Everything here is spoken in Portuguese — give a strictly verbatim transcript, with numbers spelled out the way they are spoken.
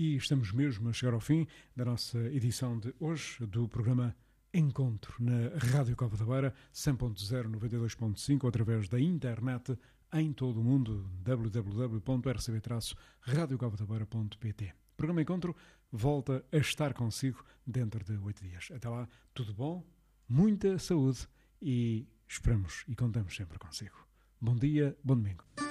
E estamos mesmo a chegar ao fim da nossa edição de hoje do programa Encontro na Rádio Cova da Beira, cem ponto zero, noventa e dois ponto cinco, através da internet em todo o mundo, w w w ponto r c b traço radio cova da beira ponto p t. O programa Encontro volta a estar consigo dentro de oito dias. Até lá, tudo bom, muita saúde e esperamos e contamos sempre consigo. Bom dia, bom domingo.